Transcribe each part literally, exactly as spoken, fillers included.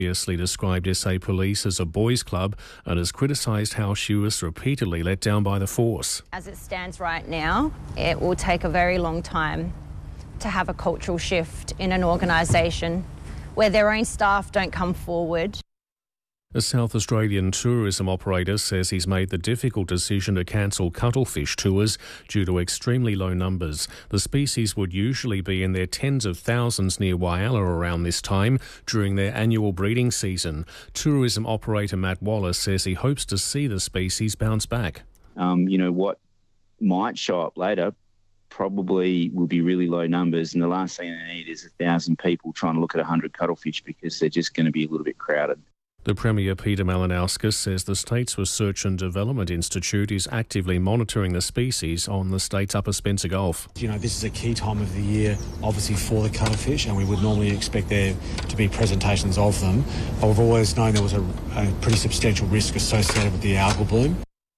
Previously described S A Police as a boys' club and has criticised how she was repeatedly let down by the force. As it stands right now, it will take a very long time to have a cultural shift in an organisation where their own staff don't come forward. A South Australian tourism operator says he's made the difficult decision to cancel cuttlefish tours due to extremely low numbers. The species would usually be in their tens of thousands near Whyalla around this time during their annual breeding season. Tourism operator Matt Wallace says he hopes to see the species bounce back. Um, you know, what might show up later probably will be really low numbers, and the last thing they need is a thousand people trying to look at a hundred cuttlefish because they're just going to be a little bit crowded. The Premier, Peter Malinauskas, says the state's Research and Development Institute is actively monitoring the species on the state's Upper Spencer Gulf. You know, this is a key time of the year, obviously, for the cuttlefish, and we would normally expect there to be presentations of them. But we've always known there was a, a pretty substantial risk associated with the algal bloom.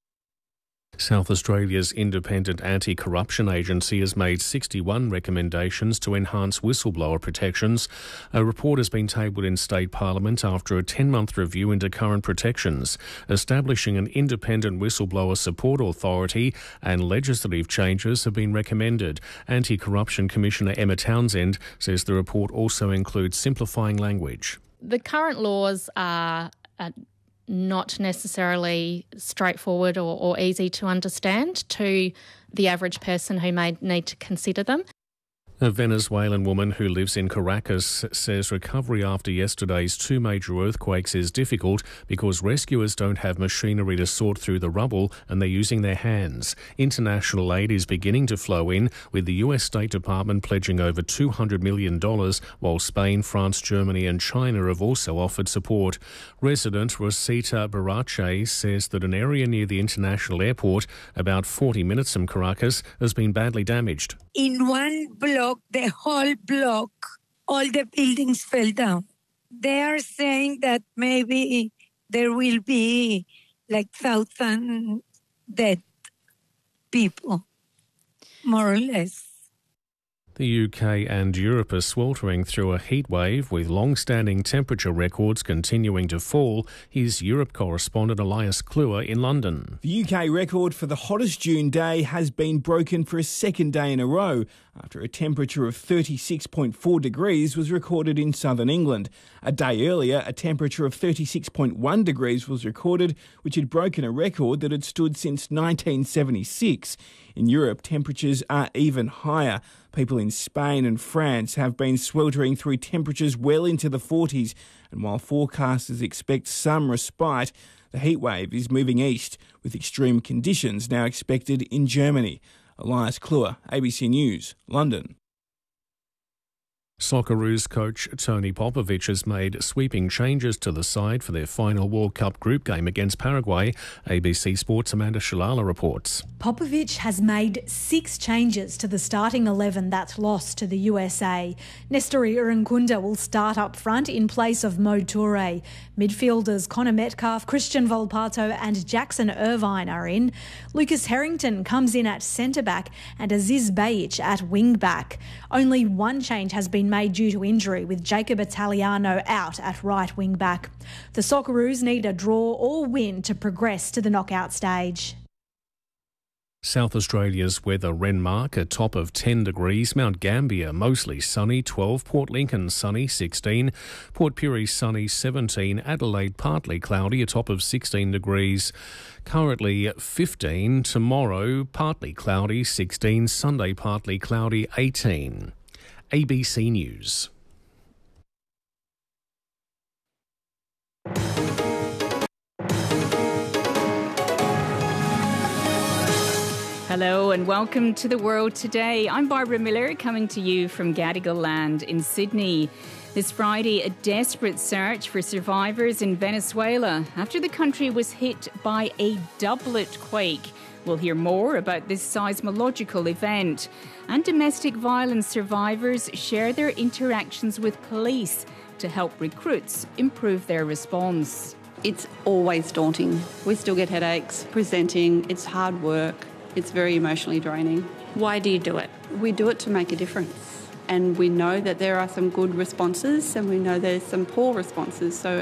South Australia's independent anti-corruption agency has made sixty-one recommendations to enhance whistleblower protections. A report has been tabled in State Parliament after a ten-month review into current protections. Establishing an independent whistleblower support authority and legislative changes have been recommended. Anti-Corruption Commissioner Emma Townsend says the report also includes simplifying language. The current laws are Uh, not necessarily straightforward or, or easy to understand to the average person who may need to consider them. A Venezuelan woman who lives in Caracas says recovery after yesterday's two major earthquakes is difficult because rescuers don't have machinery to sort through the rubble and they're using their hands. International aid is beginning to flow in, with the U S State Department pledging over two hundred million dollars, while Spain, France, Germany and China have also offered support. Resident Rosita Barache says that an area near the international airport, about forty minutes from Caracas, has been badly damaged. In one block, the whole block, all the buildings fell down. They are saying that maybe there will be like thousand dead people, more or less. The U K and Europe are sweltering through a heat wave, with long-standing temperature records continuing to fall. Here's Europe correspondent Elias Kluwer in London. The U K record for the hottest June day has been broken for a second day in a row after a temperature of thirty-six point four degrees was recorded in southern England. A day earlier, a temperature of thirty-six point one degrees was recorded, which had broken a record that had stood since nineteen seventy-six. In Europe, temperatures are even higher. People in Spain and France have been sweltering through temperatures well into the forties, and while forecasters expect some respite, the heatwave is moving east, with extreme conditions now expected in Germany. Elias Kluwer, A B C News, London. Socceroos coach Tony Popovic has made sweeping changes to the side for their final World Cup group game against Paraguay. A B C Sports' Amanda Shalala reports. Popovic has made six changes to the starting eleven that's lost to the U S A. Nestori Irankunda will start up front in place of Mo Toure. Midfielders Connor Metcalf, Christian Volpato and Jackson Irvine are in. Lucas Harrington comes in at centre-back and Aziz Bayic at wing-back. Only one change has been made due to injury, with Jacob Italiano out at right wing-back. The Socceroos need a draw or win to progress to the knockout stage. South Australia's weather: Renmark a top of ten degrees, Mount Gambier mostly sunny twelve, Port Lincoln sunny sixteen, Port Pirie sunny seventeen, Adelaide partly cloudy a top of sixteen degrees, currently fifteen, tomorrow partly cloudy sixteen, Sunday partly cloudy eighteen. A B C News. Hello and welcome to The World Today. I'm Barbara Miller, coming to you from Gadigal Land in Sydney. This Friday, a desperate search for survivors in Venezuela after the country was hit by a doublet quake. We'll hear more about this seismological event. And domestic violence survivors share their interactions with police to help recruits improve their response. It's always daunting. We still get headaches presenting. It's hard work. It's very emotionally draining. Why do you do it? We do it to make a difference. and we know that there are some good responses and we know there's some poor responses. So